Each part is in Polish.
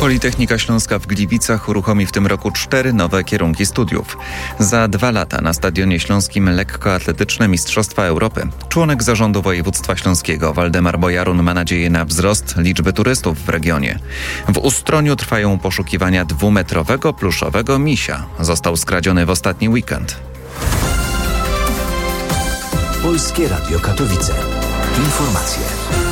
Politechnika Śląska w Gliwicach uruchomi w tym roku 4 nowe kierunki studiów. Za 2 lata na Stadionie Śląskim lekkoatletyczne Mistrzostwa Europy. Członek zarządu województwa śląskiego Waldemar Bojarun ma nadzieję na wzrost liczby turystów w regionie. W Ustroniu trwają poszukiwania 2-metrowego pluszowego misia. Został skradziony w ostatni weekend. Polskie Radio Katowice. Informacje.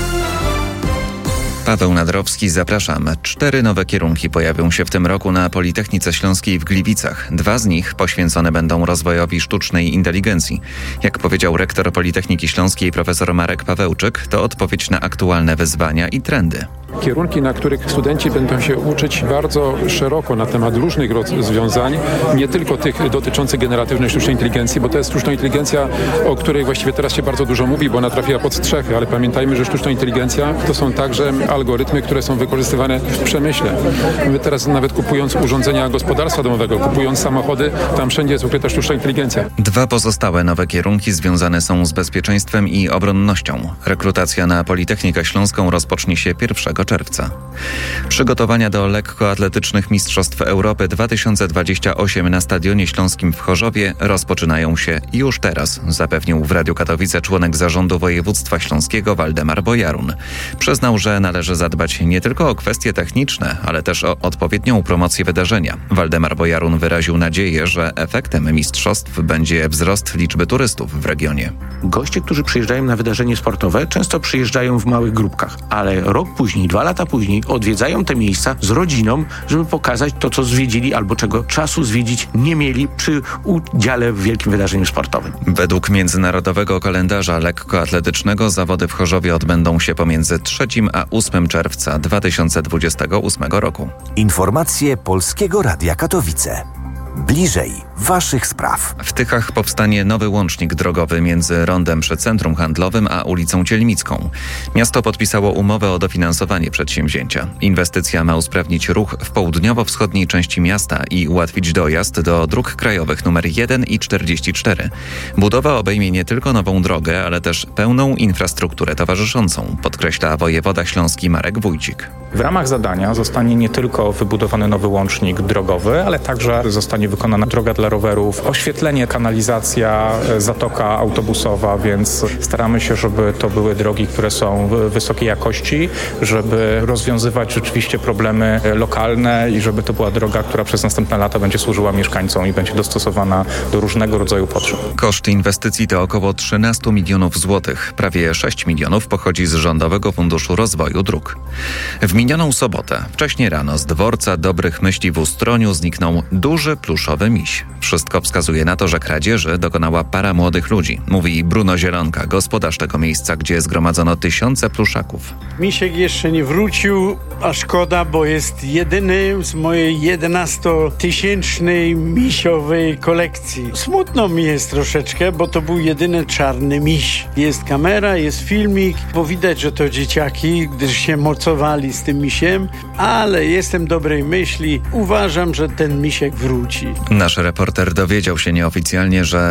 Paweł Nadrowski, zapraszam. 4 nowe kierunki pojawią się w tym roku na Politechnice Śląskiej w Gliwicach. 2 z nich poświęcone będą rozwojowi sztucznej inteligencji. Jak powiedział rektor Politechniki Śląskiej profesor Marek Pawełczyk, to odpowiedź na aktualne wyzwania i trendy. Kierunki, na których studenci będą się uczyć bardzo szeroko na temat różnych rozwiązań, nie tylko tych dotyczących generatywnej sztucznej inteligencji, bo to jest sztuczna inteligencja, o której właściwie teraz się bardzo dużo mówi, bo ona trafiła pod strzechy, ale pamiętajmy, że sztuczna inteligencja to są także algorytmy, które są wykorzystywane w przemyśle. My teraz nawet kupując urządzenia gospodarstwa domowego, kupując samochody, tam wszędzie jest ukryta sztuczna inteligencja. 2 pozostałe nowe kierunki związane są z bezpieczeństwem i obronnością. Rekrutacja na Politechnikę Śląską rozpocznie się 1 czerwca. Przygotowania do lekkoatletycznych Mistrzostw Europy 2028 na Stadionie Śląskim w Chorzowie rozpoczynają się już teraz, zapewnił w Radiu Katowice członek zarządu województwa śląskiego Waldemar Bojarun. Przyznał, że należy zadbać nie tylko o kwestie techniczne, ale też o odpowiednią promocję wydarzenia. Waldemar Bojarun wyraził nadzieję, że efektem mistrzostw będzie wzrost liczby turystów w regionie. Goście, którzy przyjeżdżają na wydarzenie sportowe, często przyjeżdżają w małych grupkach, ale rok później, 2 lata później odwiedzają te miejsca z rodziną, żeby pokazać to, co zwiedzili albo czego czasu zwiedzić nie mieli przy udziale w wielkim wydarzeniu sportowym. Według międzynarodowego kalendarza lekkoatletycznego zawody w Chorzowie odbędą się pomiędzy 3 a 8 czerwca 2028 roku. Informacje Polskiego Radia Katowice. Bliżej waszych spraw. W Tychach powstanie nowy łącznik drogowy między rondem przy centrum handlowym a ulicą Cielmicką. Miasto podpisało umowę o dofinansowanie przedsięwzięcia. Inwestycja ma usprawnić ruch w południowo-wschodniej części miasta i ułatwić dojazd do dróg krajowych nr 1 i 44. Budowa obejmie nie tylko nową drogę, ale też pełną infrastrukturę towarzyszącą, podkreśla wojewoda śląski Marek Wójcik. W ramach zadania zostanie nie tylko wybudowany nowy łącznik drogowy, ale także zostanie wykonana droga dla rowerów, oświetlenie, kanalizacja, zatoka autobusowa, więc staramy się, żeby to były drogi, które są wysokiej jakości, żeby rozwiązywać rzeczywiście problemy lokalne i żeby to była droga, która przez następne lata będzie służyła mieszkańcom i będzie dostosowana do różnego rodzaju potrzeb. Koszt inwestycji to około 13 milionów złotych. Prawie 6 milionów pochodzi z Rządowego Funduszu Rozwoju Dróg. W minioną sobotę, wcześnie rano, z dworca Dobrych Myśli w Ustroniu zniknął duży pluszowy miś. Wszystko wskazuje na to, że kradzieży dokonała para młodych ludzi, mówi Bruno Zielonka, gospodarz tego miejsca, gdzie zgromadzono tysiące pluszaków. Misiek jeszcze nie wrócił, a szkoda, bo jest jedyny z mojej 11-tysięcznej misiowej kolekcji. Smutno mi jest troszeczkę, bo to był jedyny czarny miś. Jest kamera, jest filmik, bo widać, że to dzieciaki, gdyż się mocowali z tym misiem, ale jestem dobrej myśli. Uważam, że ten misiek wróci. Nasz reporter dowiedział się nieoficjalnie, że